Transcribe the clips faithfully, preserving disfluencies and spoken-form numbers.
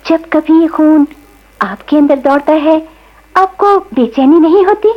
जब कभी ये खून आपके अंदर दौड़ता है, आपको बेचैनी नहीं होती?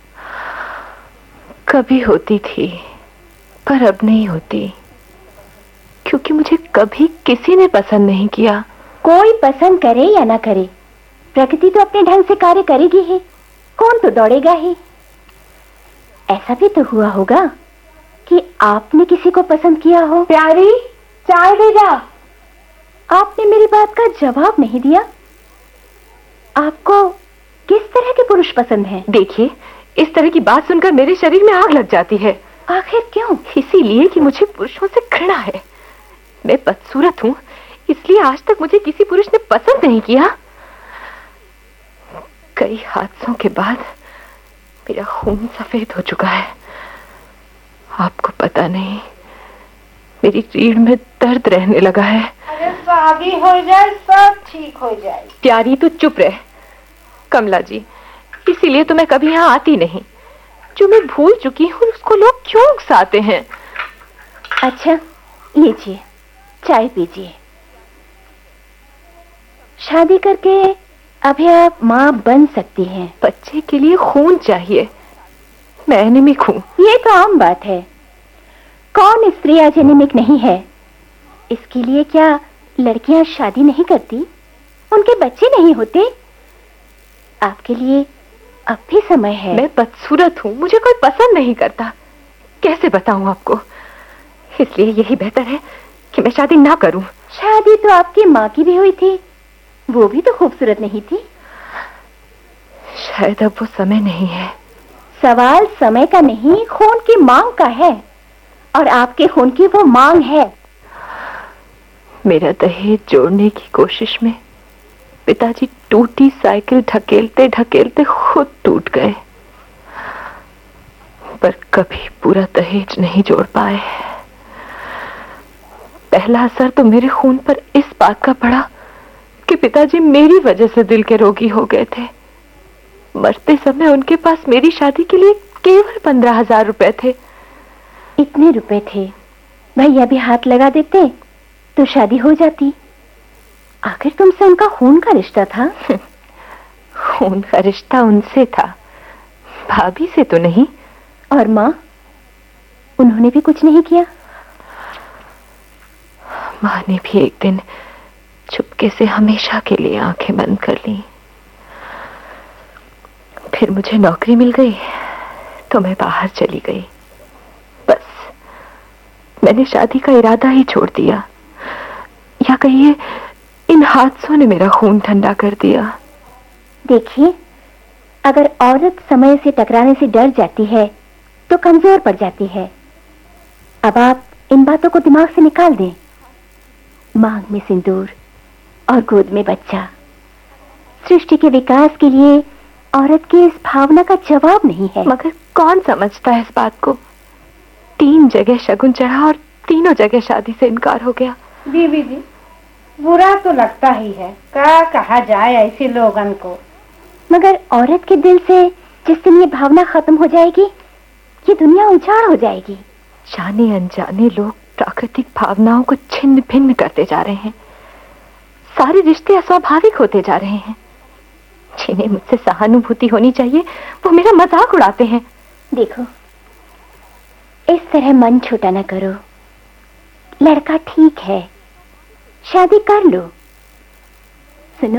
कभी होती थी, पर अब नहीं होती, क्योंकि मुझे कभी किसी ने पसंद नहीं किया। कोई पसंद करे या ना करे, प्रकृति तो अपने ढंग से कार्य करेगी ही, कौन तो दौड़ेगा ही। ऐसा भी तो हुआ होगा कि आपने किसी को पसंद किया हो। प्यारी, चाय ले जा। आपने मेरी बात का जवाब नहीं दिया। आपको किस तरह के पुरुष पसंद हैं? देखिए, इस तरह की बात सुनकर मेरे शरीर में आग लग जाती है। आखिर क्यों? इसीलिए कि मुझे पुरुषों से घृणा है। मैं बदसूरत हूँ, इसलिए आज तक मुझे किसी पुरुष ने पसंद नहीं किया। कई हादसों के बाद मेरा खून सफेद हो चुका है। आपको पता नहीं, मेरी रीढ़ में दर्द रहने लगा है। अरे शादी हो जाए सब ठीक हो जाए। प्यारी तू चुप रह। कमला जी, इसीलिए तो मैं कभी यहाँ आती नहीं। जो मैं भूल चुकी हूँ उसको लोग क्यों उकसाते हैं? अच्छा, लीजिए चाय पीजिए। शादी करके अभी आप माँ बन सकती हैं। बच्चे के लिए खून चाहिए, मैं एनीमिक हूँ। ये तो आम बात है। कौन स्त्री आज एनीमिक नहीं है? इसके लिए क्या लड़कियां शादी नहीं करती? उनके बच्चे नहीं होते? आपके लिए अब भी समय है। मैं बदसूरत हूँ, मुझे कोई पसंद नहीं करता। कैसे बताऊं आपको? इसलिए यही बेहतर है कि मैं शादी ना करूं। शादी तो आपकी माँ की भी हुई थी, वो भी तो खूबसूरत नहीं थी। शायद अब वो समय नहीं है। सवाल समय का नहीं, खून की मांग का है, और आपके खून की वो मांग है। मेरा दहेज जोड़ने की कोशिश में पिताजी टूटी साइकिल ढकेलते ढकेलते खुद टूट गए, पर कभी पूरा दहेज नहीं जोड़ पाए। पहला असर तो मेरे खून पर इस बात का पड़ा कि पिताजी मेरी वजह से दिल के रोगी हो गए थे। मरते समय उनके पास मेरी शादी के लिए केवल पंद्रह हजार रुपए थे। इतने रुपए थे, भैया भी हाथ लगा देते तो शादी हो जाती। आखिर तुमसे उनका खून का रिश्ता था। खून का रिश्ता उनसे था, भाभी से तो नहीं। और माँ, उन्होंने भी कुछ नहीं किया? माँ ने भी एक दिन चुपके से हमेशा के लिए आंखें बंद कर ली। फिर मुझे नौकरी मिल गई तो मैं बाहर चली गई। बस मैंने शादी का इरादा ही छोड़ दिया, या कहिए इन हादसों ने मेरा खून ठंडा कर दिया। देखिए, अगर औरत समय से टकराने से डर जाती है तो कमजोर पड़ जाती है। अब आप इन बातों को दिमाग से निकाल दें। मांग में सिंदूर और गोद में बच्चा सृष्टि के विकास के लिए औरत की इस भावना का जवाब नहीं है। मगर कौन समझता है इस बात को? तीन जगह शगुन चढ़ा और तीनों जगह शादी से इनकार हो गया। बीबी जी, बुरा तो लगता ही है, क्या कहा जाए ऐसे लोगन को। मगर औरत के दिल से जिस दिन ये भावना खत्म हो जाएगी, ये दुनिया उजाड़ हो जाएगी। जाने अनजाने लोग प्राकृतिक भावनाओं को छिन्न भिन्न करते जा रहे हैं। सारे रिश्ते अस्वाभाविक होते जा रहे हैं। जिन्हें मुझसे सहानुभूति होनी चाहिए वो मेरा मजाक उड़ाते हैं। देखो, इस तरह मन छोटा ना करो। लड़का ठीक है, शादी कर लो। सुनो,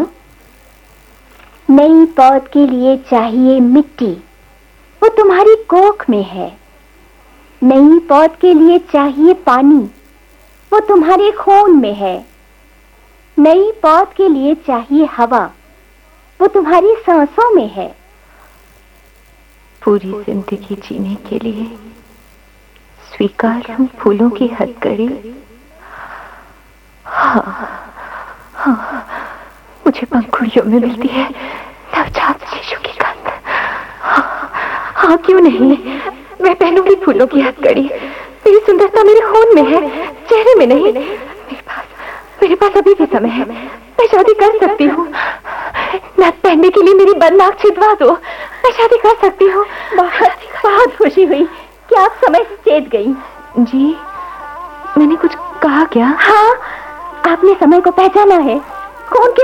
नई पौध के लिए चाहिए मिट्टी, वो तुम्हारी कोख में है। नई पौध के लिए चाहिए पानी, वो तुम्हारे खून में है। नई पौध के लिए चाहिए हवा, वो तुम्हारी सांसों में है। पूरी जिंदगी जीने के लिए स्वीकार हूं फूलों की हथकड़ी। हाँ, हाँ, मुझे पंखुड़ियों में मिलती है नवजात शिशु की गंध। हाँ, हाँ, क्यों नहीं, मैं पहनूंगी फूलों की हथकड़ी। मेरी सुंदरता मेरे खून में है, चेहरे में नहीं। मेरे पास मेरे पास अभी भी समय है, मैं शादी कर सकती हूँ। नाक पहनने के लिए मेरी बदनाक छिदवा दो, मैं शादी कर सकती हूँ। बहुत बहुत खुशी हुई कि आप समय से चेत गई। जी, मैंने कुछ कहा क्या? हाँ, आपने समय को पहचाना है। खून के